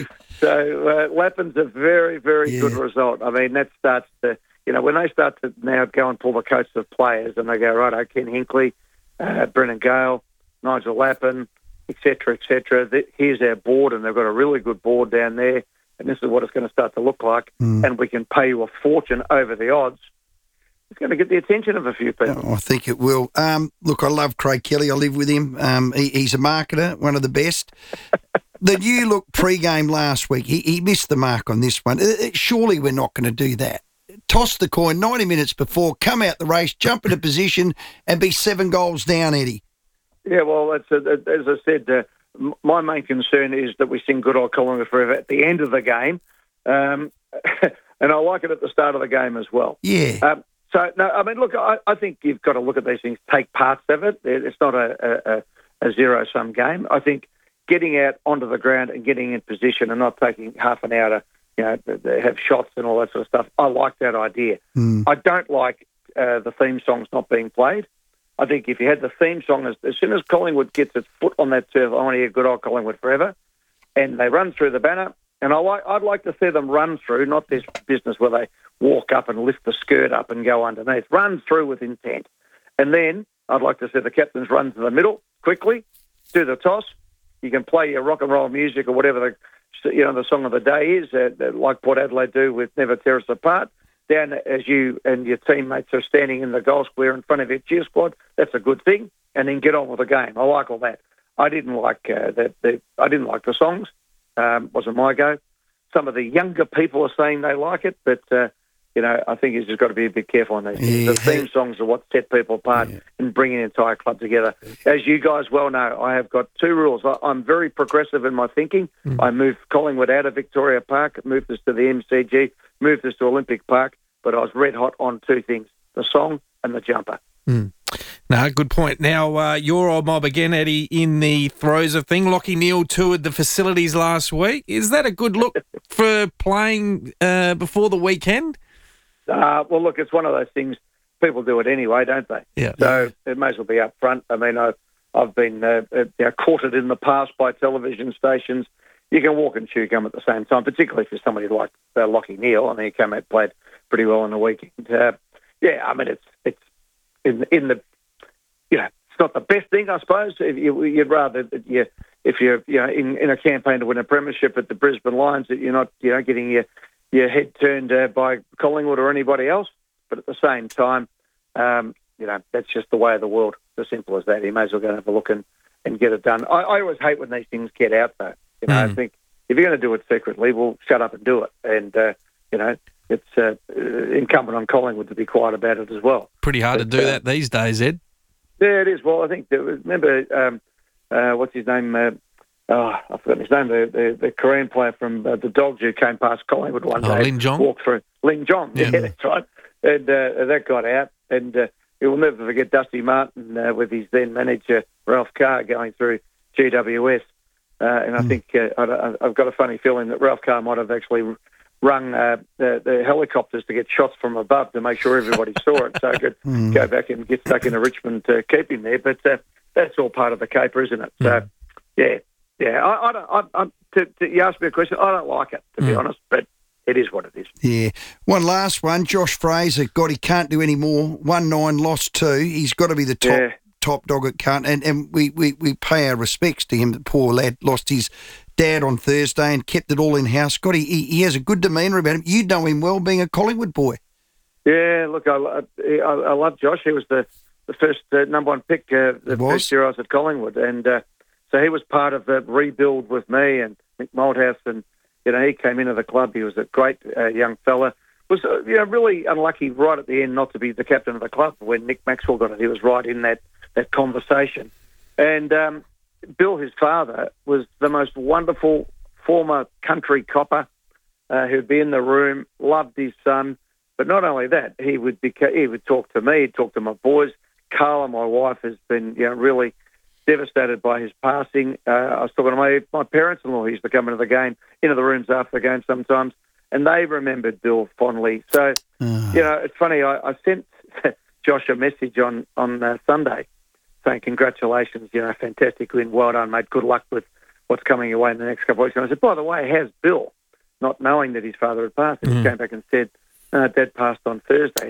So Lappin's a very, very good result. I mean, that starts to... when they start to now go and pull the coats of players and they go, right, Ken Hinkley, Brendan Gale, Nigel Lappin, et cetera, here's our board, and they've got a really good board down there, and this is what it's going to start to look like, and we can pay you a fortune over the odds. It's going to get the attention of a few people. I think it will. Look, I love Craig Kelly. I live with him. He's a marketer, one of the best. The New Look pre-game last week, he missed the mark on this one. Surely we're not going to do that. Toss the coin 90 minutes before, come out the race, jump into position, and be 7 goals down, Eddie. Yeah, well, as I said, my main concern is that we sing Good Old Collingwood Forever at the end of the game, and I like it at the start of the game as well. Yeah. So, no, I mean, look, I think you've got to look at these things, take parts of it. It's not a zero-sum game. I think getting out onto the ground and getting in position and not taking half an hour to they have shots and all that sort of stuff. I like that idea. I don't like the theme songs not being played. I think if you had the theme song, as soon as Collingwood gets its foot on that turf, I want to hear Good Old Collingwood Forever, and they run through the banner. And I'd like to see them run through, not this business where they walk up and lift the skirt up and go underneath. Run through with intent. And then I'd like to see the captains run to the middle quickly, do the toss. You can play your rock and roll music or whatever the song of the day is, like Port Adelaide do with Never Tear Us Apart, down as you and your teammates are standing in the goal square in front of your cheer squad, that's a good thing, and then get on with the game. I like all that. I didn't like I didn't like the songs. Wasn't my go. Some of the younger people are saying they like it, but I think he's just got to be a bit careful on these things. The theme songs are what set people apart and bring an entire club together. As you guys well know, I have got two rules. I'm very progressive in my thinking. I moved Collingwood out of Victoria Park, moved us to the MCG, moved us to Olympic Park, but I was red hot on two things, the song and the jumper. No, good point. Now, your old mob again, Eddie, in the throes of thing. Lachie Neale toured the facilities last week. Is that a good look for playing before the weekend? Well, look, it's one of those things. People do it anyway, don't they? Yeah. So it may as well be up front. I mean, I've been courted in the past by television stations. You can walk and chew gum at the same time, particularly for somebody like Lachie Neale. I mean, he came out and played pretty well on the weekend. I mean, it's in the it's not the best thing, I suppose. You'd rather if you're in a campaign to win a premiership at the Brisbane Lions, that you're not getting your head turned by Collingwood or anybody else. But at the same time, that's just the way of the world. As simple as that. You may as well go and have a look and get it done. I always hate when these things get out, though. I think if you're going to do it secretly, well, shut up and do it. And it's incumbent on Collingwood to be quiet about it as well. Pretty hard to do that these days, Ed. Yeah, it is. Well, I think remember what's his name? I've forgotten his name. The Korean player from the Dogs who came past Collingwood one day. Lin Jong? Walked through. Lin Jong, yeah, that's right. And that got out. And we'll never forget Dusty Martin with his then manager, Ralph Carr, going through GWS. And I think I've got a funny feeling that Ralph Carr might have actually rung the helicopters to get shots from above to make sure everybody saw it, so I could go back and get stuck into Richmond to keep him there. But that's all part of the caper, isn't it? So, yeah. You asked me a question. I don't like it, to be honest, but it is what it is. Yeah. One last one. Josh Fraser, God, he can't do any more. 1-9, lost 2. He's got to be the top dog at Carlton, and we pay our respects to him. The poor lad lost his dad on Thursday and kept it all in-house. God, he has a good demeanour about him. You know him well, being a Collingwood boy. Yeah, look, I love Josh. He was the first number one pick first year I was at Collingwood, and so he was part of the rebuild with me and Mick Malthouse, and he came into the club. He was a great young fella. Was really unlucky right at the end not to be the captain of the club when Nick Maxwell got it. He was right in that conversation, and Bill, his father, was the most wonderful former country copper who'd be in the room, loved his son. But not only that, he would talk to me, he'd talk to my boys. Carla, my wife, has been really devastated by his passing. I was talking to my parents-in-law who used to come into the rooms after the game sometimes, and they remembered Bill fondly. So, it's funny, I sent Josh a message on Sunday saying, congratulations, fantastic win, well done, mate, good luck with what's coming your way in the next couple of weeks. And I said, by the way, how's Bill? Not knowing that his father had passed. And he came back and said, Dad passed on Thursday.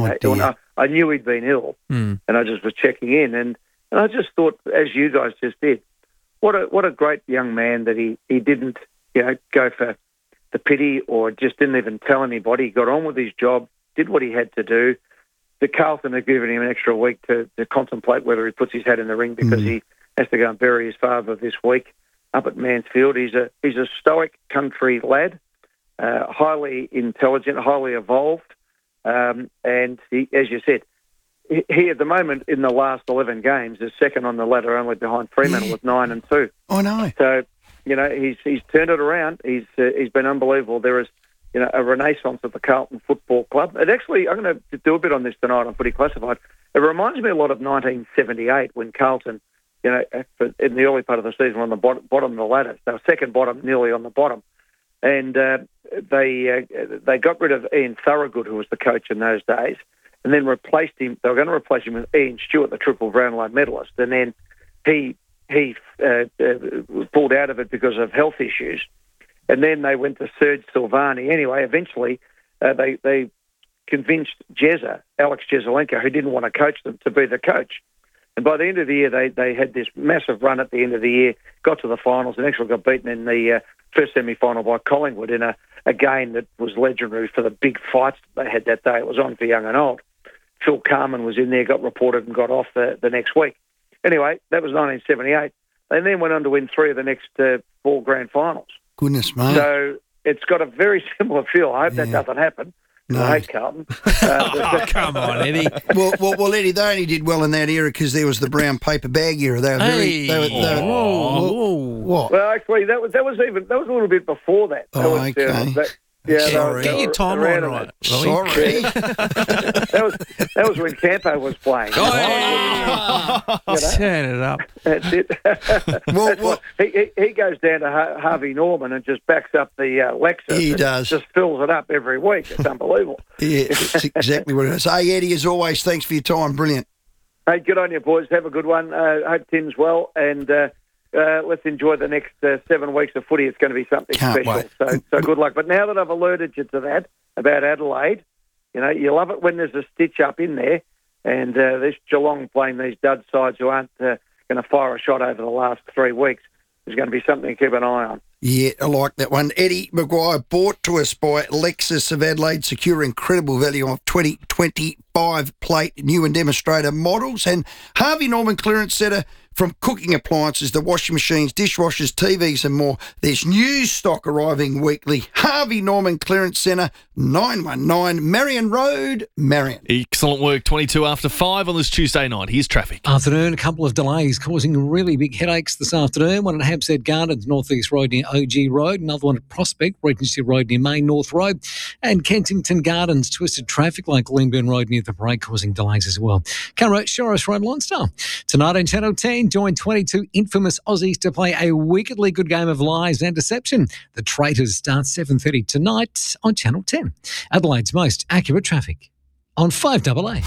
I knew he'd been ill, and I just was checking in. And I just thought, as you guys just did, what a great young man that he didn't go for the pity or just didn't even tell anybody. He got on with his job, did what he had to do. The Carlton had given him an extra week to contemplate whether he puts his hat in the ring because he has to go and bury his father this week up at Mansfield. He's a stoic country lad, highly intelligent, highly evolved, and he, as you said, he at the moment in the last 11 games is second on the ladder, only behind Fremantle with 9-2. I know. So he's turned it around. He's been unbelievable. There is a renaissance of the Carlton Football Club. And actually, I'm going to do a bit on this tonight on Footy Classified. It reminds me a lot of 1978 when Carlton, in the early part of the season, were on the bottom of the ladder. They were second bottom, nearly on the bottom. And they got rid of Ian Thorogood, who was the coach in those days, and then replaced him. They were going to replace him with Ian Stewart, the triple Brownlow medalist. And then he pulled out of it because of health issues. And then they went to Serge Silvani. Anyway, eventually they convinced Alex Jesaulenko, who didn't want to coach them, to be the coach. And by the end of the year, they had this massive run at the end of the year, got to the finals, and actually got beaten in the first semi-final by Collingwood in a game that was legendary for the big fights that they had that day. It was on for young and old. Phil Carman was in there, got reported and got off the next week. Anyway, that was 1978. They then went on to win 3 of the next 4 grand finals. Goodness, mate. So it's got a very similar feel. I hope that doesn't happen. No. I hate Carlton. Come on, Eddie. Well, Eddie, they only did well in that era because there was the brown paper bag era. They were what? Well, actually, that was a little bit before that. Okay. Sorry. Get your timeline right. Sorry. that was when Campo was playing. Turn it up. That's it. He goes down to Harvey Norman and just backs up the Lexus. He does. Just fills it up every week. It's unbelievable. Yeah, it's exactly what it is. Hey, Eddie, as always, thanks for your time. Brilliant. Hey, good on you, boys. Have a good one. Hope Tim's well, and let's enjoy the next 7 weeks of footy. It's going to be something special. Wait. So good luck. But now that I've alerted you to that about Adelaide, you love it when there's a stitch up in there, and this Geelong playing these dud sides who aren't going to fire a shot over the last 3 weeks. There's going to be something to keep an eye on. Yeah, I like that one. Eddie Maguire, bought to us by Lexus of Adelaide, secure incredible value of 2025 plate new and demonstrator models, and Harvey Norman Clearance Centre. From cooking appliances to washing machines, dishwashers, TVs and more, there's new stock arriving weekly. Harvey Norman Clearance Centre, 919 Marion Road, Marion. Excellent work. 22 after 5 on this Tuesday night. Here's traffic. Afternoon, a couple of delays causing really big headaches this afternoon. One at Hampstead Gardens, North East Road near OG Road. Another one at Prospect, Regency Road near Main North Road. And Kensington Gardens, twisted traffic like Glenburn Road near the Parade, causing delays as well. Camera, Shorrock Road, Lone Star. Tonight on Channel 10, join 22 infamous Aussies to play a wickedly good game of lies and deception. The Traitors starts 7:30 tonight on Channel 10. Adelaide's most accurate traffic on 5AA.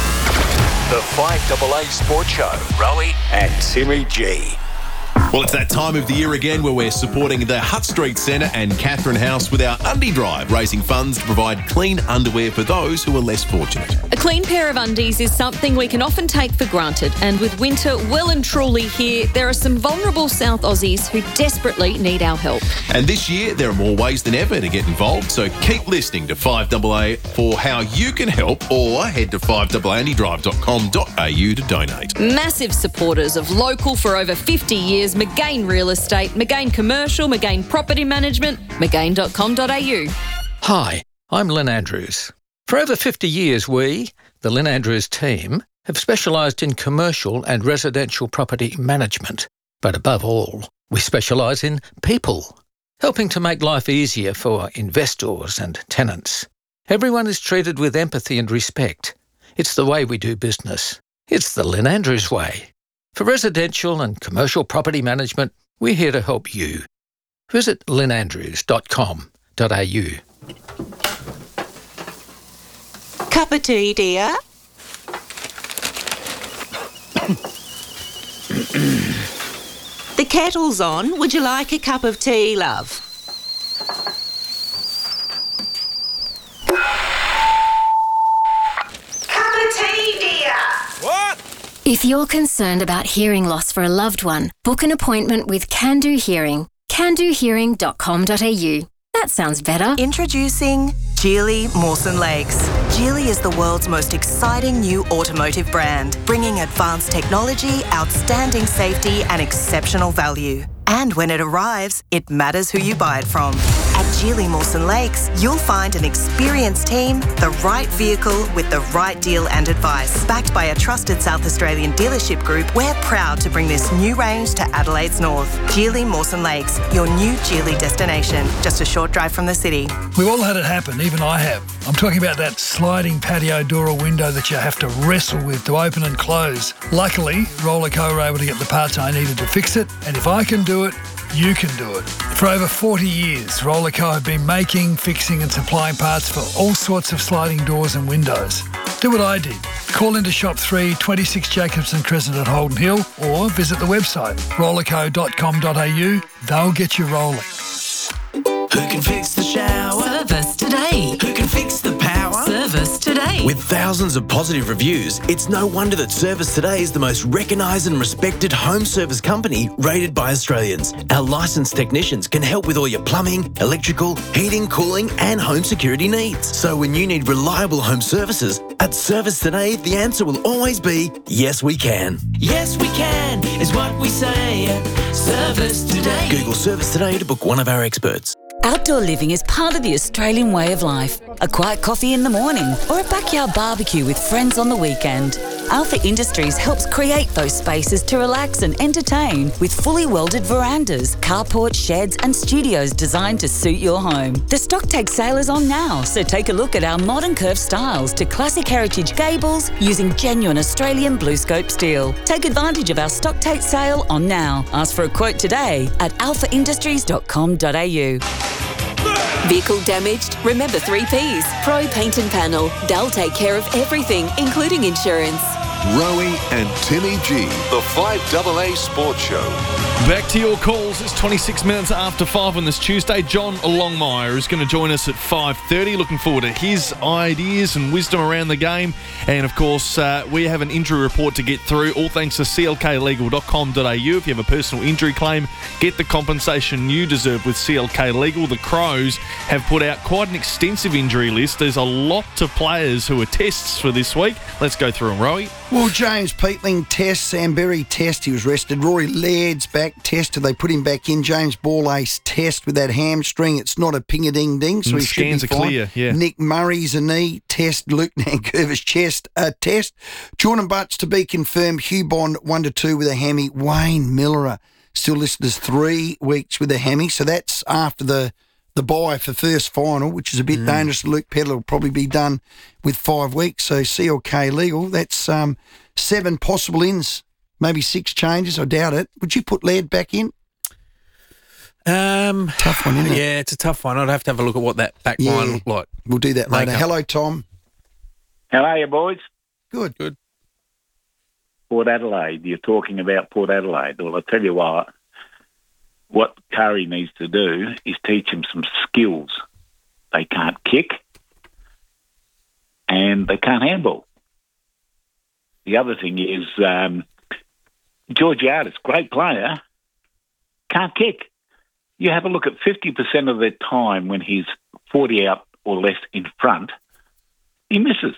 The 5AA Sports Show. Rowie and Timmy G. Well, it's that time of the year again where we're supporting the Hutt Street Centre and Catherine House with our Undie Drive, raising funds to provide clean underwear for those who are less fortunate. A clean pair of undies is something we can often take for granted, and with winter well and truly here, there are some vulnerable South Aussies who desperately need our help. And this year, there are more ways than ever to get involved, so keep listening to 5AA for how you can help, or head to 5AAUndiedrive.com.au to donate. Massive supporters of local for over 50 years, McGain Real Estate, McGain Commercial, McGain Property Management, McGain.com.au. Hi, I'm Lynn Andrews. For over 50 years, we, the Lynn Andrews team, have specialised in commercial and residential property management. But above all, we specialise in people, helping to make life easier for investors and tenants. Everyone is treated with empathy and respect. It's the way we do business. It's the Lynn Andrews way. For residential and commercial property management, we're here to help you. Visit lynnandrews.com.au. Cup of tea, dear? The kettle's on. Would you like a cup of tea, love? Cup of tea, dear? What? If you're concerned about hearing loss for a loved one, book an appointment with Can Do Hearing. CanDoHearing.com.au. That sounds better. Introducing Geely Mawson Lakes. Geely is the world's most exciting new automotive brand, bringing advanced technology, outstanding safety and exceptional value. And when it arrives, it matters who you buy it from. At Geely Mawson Lakes, you'll find an experienced team, the right vehicle with the right deal and advice. Backed by a trusted South Australian dealership group, we're proud to bring this new range to Adelaide's north. Geely Mawson Lakes, your new Geely destination, just a short drive from the city. We've all had it happen, even I have. I'm talking about that sliding patio door or window that you have to wrestle with to open and close. Luckily, Rollerco were able to get the parts I needed to fix it, and if I can do it, you can do it. For over 40 years, Rollerco have been making, fixing and supplying parts for all sorts of sliding doors and windows. Do what I did. Call into Shop 3, 26 Jacobson Crescent at Holden Hill, or visit the website rollerco.com.au. They'll get you rolling. Who can fix the shower? Service today. Who can fix the power? Service Service Today. With thousands of positive reviews, it's no wonder that Service Today is the most recognised and respected home service company rated by Australians. Our licensed technicians can help with all your plumbing, electrical, heating, cooling and home security needs. So when you need reliable home services, at Service Today, the answer will always be, yes, we can. Yes, we can, is what we say at Service Today. Google Service Today to book one of our experts. Outdoor living is part of the Australian way of life. A quiet coffee in the morning or a backyard barbecue with friends on the weekend. Alpha Industries helps create those spaces to relax and entertain with fully welded verandas, carports, sheds and studios designed to suit your home. The stock take sale is on now, so take a look at our modern curved styles to classic heritage gables using genuine Australian BlueScope steel. Take advantage of our stock take sale on now. Ask for a quote today at alphaindustries.com.au. Vehicle damaged? Remember 3 Ps. Pro Paint and Panel. They'll take care of everything, including insurance. Rowie and Timmy G, the 5AA Sports Show. Back to your calls. It's 26 minutes after 5 on this Tuesday. John Longmire is going to join us at 5:30. Looking forward to his ideas and wisdom around the game. And, of course, we have an injury report to get through, all thanks to clklegal.com.au. If you have a personal injury claim, get the compensation you deserve with CLK Legal. The Crows have put out quite an extensive injury list. There's a lot of players who are tests for this week. Let's go through them, Rowie. Well, James Peatling test, Sam Berry test, he was rested. Rory Laird's back test, they put him back in. James Borlace test with that hamstring. It's not a ping-a-ding-ding, so he should be fine. Scans are clear, yeah. Nick Murray's a knee test. Luke Nankervis chest test. Jordan Butts to be confirmed. Hugh Bond 1-2 with a hammy. Wayne Miller still listed as 3 weeks with a hammy, so that's after the bye for first final, which is a bit dangerous. Luke Pedler will probably be done with 5 weeks. So CLK Legal, that's 7 possible ins, maybe 6 changes. I doubt it. Would you put Laird back in? Tough one, isn't it? Yeah, it's a tough one. I'd have to have a look at what that back line looked like. We'll do that later. Hello, Tom. How are you, boys? Good. Port Adelaide. You're talking about Port Adelaide. Well, I'll tell you what Curry needs to do is teach them some skills. They can't kick and they can't handball. The other thing is Georgiades, great player, can't kick. You have a look at 50% of their time when he's 40 out or less in front, he misses.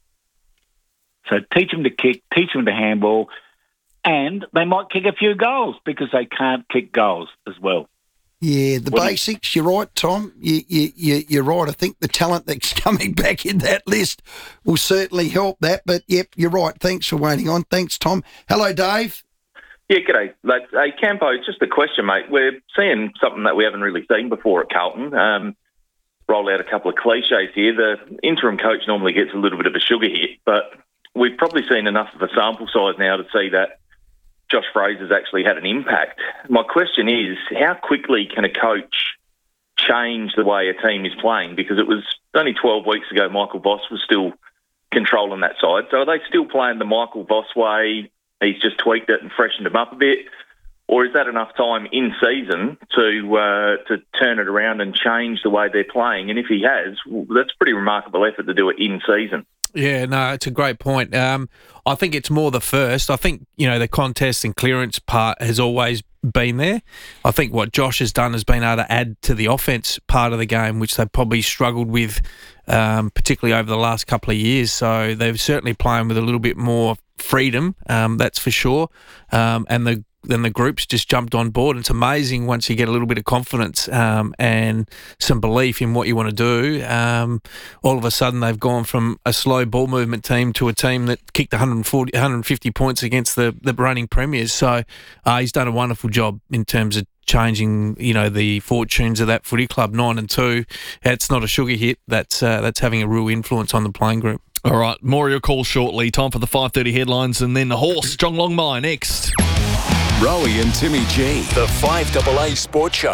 So teach him to kick, teach him to handball, and they might kick a few goals because they can't kick goals as well. Yeah, the basics, you're right, Tom. You're right. I think the talent that's coming back in that list will certainly help that. But, yep, you're right. Thanks for waiting on. Thanks, Tom. Hello, Dave. Yeah, g'day. Hey, Campo, just a question, mate. We're seeing something that we haven't really seen before at Carlton. Roll out a couple of cliches here. The interim coach normally gets a little bit of a sugar hit, but we've probably seen enough of a sample size now to see that Josh Fraser's actually had an impact. My question is, how quickly can a coach change the way a team is playing? Because it was only 12 weeks ago Michael Voss was still controlling that side. So are they still playing the Michael Voss way? He's just tweaked it and freshened them up a bit? Or is that enough time in season to turn it around and change the way they're playing? And if he has, well, that's a pretty remarkable effort to do it in season. Yeah, no, it's a great point. I think it's more the first. I think, the contest and clearance part has always been there. I think what Josh has done has been able to add to the offense part of the game, which they probably struggled with, particularly over the last couple of years. So they're certainly playing with a little bit more freedom, that's for sure. And then the group's just jumped on board. It's amazing once you get a little bit of confidence and some belief in what you want to do. All of a sudden, they've gone from a slow ball movement team to a team that kicked 150 points against the reigning premiers. So he's done a wonderful job in terms of changing, the fortunes of that footy club. 9-2. It's not a sugar hit. That's having a real influence on the playing group. All right, more of your calls shortly. Time for the 5:30 headlines, and then the horse, John Longmire, next. Rowie and Timmy G, the 5AA Sports Show.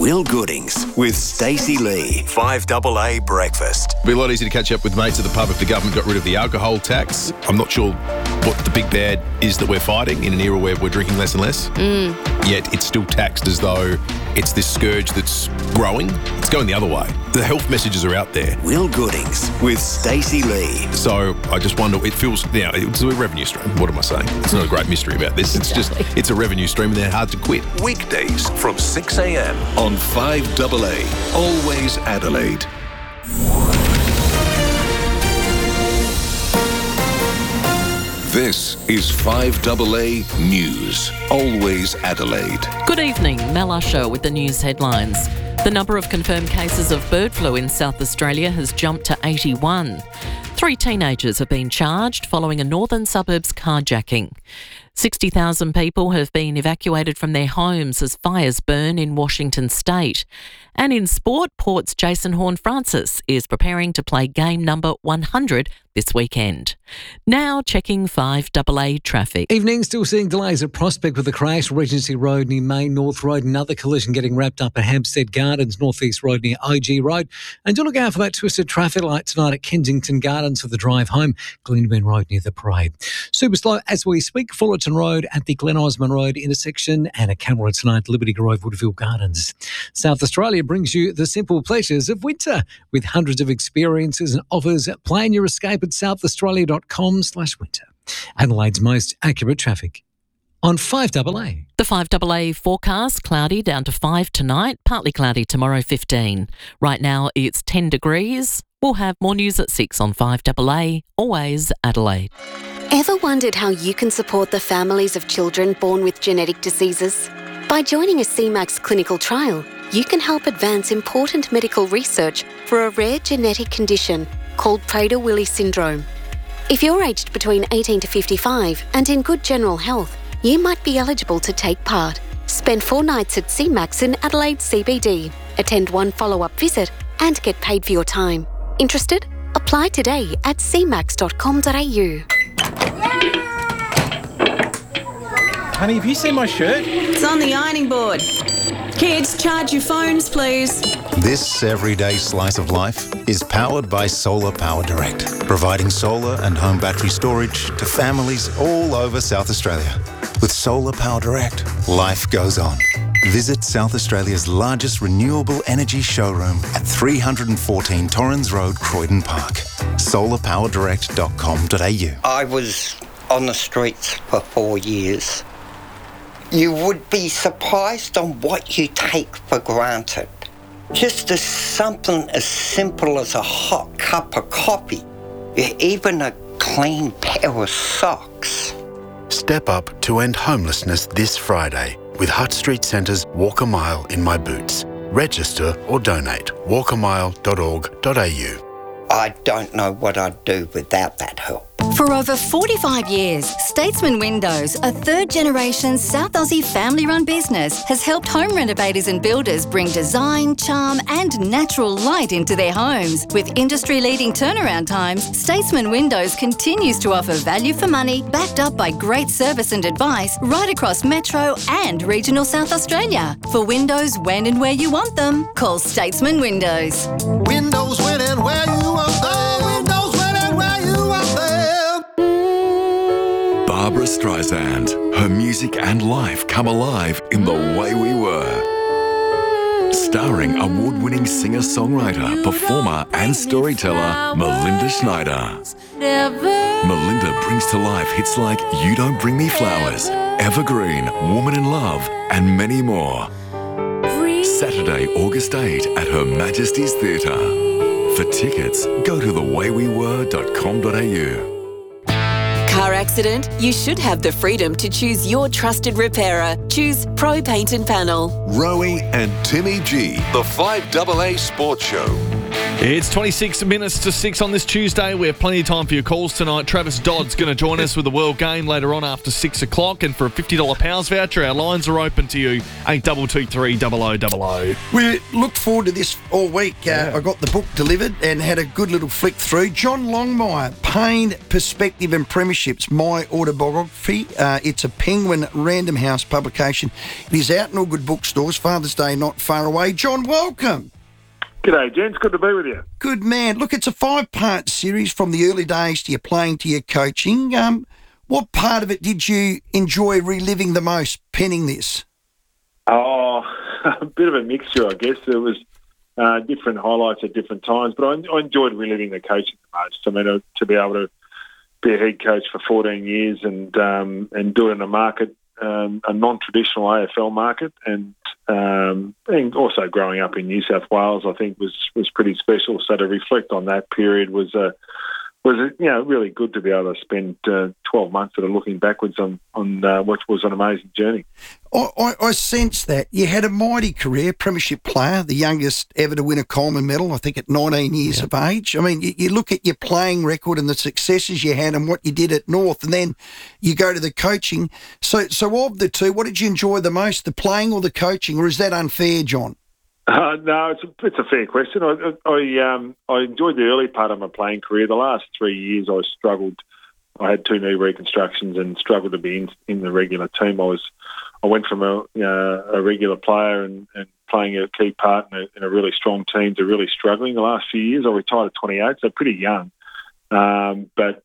Will Goodings with Stacey Lee. 5AA Breakfast. It'd be a lot easier to catch up with mates at the pub if the government got rid of the alcohol tax. I'm not sure what the big bad is that we're fighting in an era where we're drinking less and less. Yet it's still taxed as though it's this scourge that's growing. It's going the other way. The health messages are out there. Will Goodings with Stacey Lee. So I just wonder, it feels, it's a revenue stream. What am I saying? It's not a great mystery about this. It's just, it's a revenue stream and they're hard to quit. Weekdays from 6 a.m. on 5AA. Always Adelaide. This is 5AA News. Always Adelaide. Good evening, Mel Usher with the news headlines. The number of confirmed cases of bird flu in South Australia has jumped to 81. 3 teenagers have been charged following a northern suburbs carjacking. 60,000 people have been evacuated from their homes as fires burn in Washington state. And in sport, Port's Jason Horne-Francis is preparing to play game number 100 this weekend. Now checking 5AA traffic. Evening, still seeing delays at Prospect with the crash, Regency Road near Main North Road, another collision getting wrapped up at Hampstead Gardens, North East Road near OG Road. And do look out for that twisted traffic light tonight at Kensington Gardens for the drive home, Glenburn Road near the parade. Super slow as we speak, Fullerton Road at the Glen Osmond Road intersection and a camera tonight, Liberty Grove, Woodville Gardens. South Australia brings you the simple pleasures of winter with hundreds of experiences and offers. Plan your escape at southaustralia.com/winter. Adelaide's most accurate traffic on 5AA. The 5AA forecast, cloudy down to 5 tonight, partly cloudy tomorrow 15. Right now it's 10 degrees. We'll have more news at 6 on 5AA, always Adelaide. Ever wondered how you can support the families of children born with genetic diseases? By joining a CMAX clinical trial, you can help advance important medical research for a rare genetic condition called Prader-Willi syndrome. If you're aged between 18 to 55 and in good general health, you might be eligible to take part. Spend 4 nights at CMAX in Adelaide CBD, attend 1 follow-up visit and get paid for your time. Interested? Apply today at cmax.com.au. Honey, have you seen my shirt? It's on the ironing board. Kids, charge your phones, please. This everyday slice of life is powered by Solar Power Direct, providing solar and home battery storage to families all over South Australia. With Solar Power Direct, life goes on. Visit South Australia's largest renewable energy showroom at 314 Torrens Road, Croydon Park. solarpowerdirect.com.au. I was on the streets for 4 years. You would be surprised on what you take for granted. Just as something as simple as a hot cup of coffee, even a clean pair of socks. Step up to end homelessness this Friday with Hutt Street Centre's Walk a Mile in My Boots. Register or donate. walkamile.org.au. I don't know what I'd do without that help. For over 45 years, Statesman Windows, a third-generation South Aussie family-run business, has helped home renovators and builders bring design, charm and natural light into their homes. With industry-leading turnaround times, Statesman Windows continues to offer value for money, backed up by great service and advice right across Metro and regional South Australia. For windows when and where you want them, call Statesman Windows. Windows when and where you want them. Windows when and where you want them. Barbara Streisand. Her music and life come alive in The Way We Were. Starring award-winning singer-songwriter, performer and storyteller Melinda Schneider. Melinda brings to life hits like You Don't Bring Me Flowers, Evergreen, Woman in Love and many more. Saturday, August 8 at Her Majesty's Theatre. For tickets, go to thewaywewere.com.au. Car accident? You should have the freedom to choose your trusted repairer. Choose Pro Paint and Panel. Rowie and Timmy G, the 5AA Sports Show. It's 26 minutes to 6 on this Tuesday. We have plenty of time for your calls tonight. Travis Dodd's going to join us with the World Game later on after 6 o'clock. And for a $50 Powers voucher, our lines are open to you, 8223 0000. We looked forward to this all week. I got the book delivered and had a good little flick through. John Longmire, Pain, Perspective and Premierships, my autobiography. It's a Penguin Random House publication. It is out in all good bookstores. Father's Day not far away. John, welcome. G'day, gents. Good to be with you. Good man. Look, it's a 5-part series from the early days to your playing to your coaching. What part of it did you enjoy reliving the most, penning this? Oh, a bit of a mixture, I guess. There was different highlights at different times, but I enjoyed reliving the coaching the most. I mean, to be able to be a head coach for 14 years and do it in a market, a non-traditional AFL market, and also growing up in New South Wales, I think was pretty special. So to reflect on that period was really good to be able to spend 12 months sort of looking backwards on what was an amazing journey. I sense that you had a mighty career, premiership player, the youngest ever to win a Coleman medal, I think at 19 years of age. I mean, you look at your playing record and the successes you had and what you did at North, and then you go to the coaching. So of the two, what did you enjoy the most, the playing or the coaching, or is that unfair, John? No, it's a fair question. I enjoyed the early part of my playing career. The last 3 years I struggled. I had 2 knee reconstructions and struggled to be in the regular team. I went from a regular player and playing a key part in a really strong team to really struggling the last few years. I retired at 28, so pretty young. But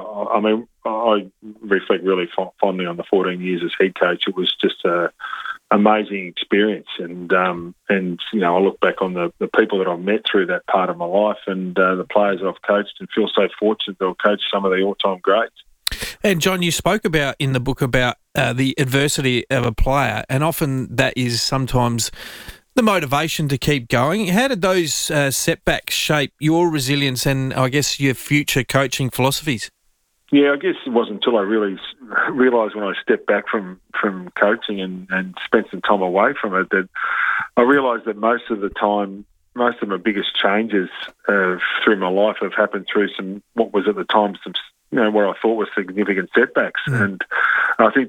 I reflect really fondly on the 14 years as head coach. It was just a amazing experience, and I look back on the people that I've met through that part of my life and the players that I've coached, and feel so fortunate to have coached some of the all-time greats. And John, you spoke about in the book about the adversity of a player, and often that is sometimes the motivation to keep going. How did those setbacks shape your resilience and, I guess, your future coaching philosophies? Yeah, I guess it wasn't until I really realised when I stepped back from coaching and spent some time away from it that I realised that most of my biggest changes through my life have happened through what was at the time where I thought were significant setbacks. And I think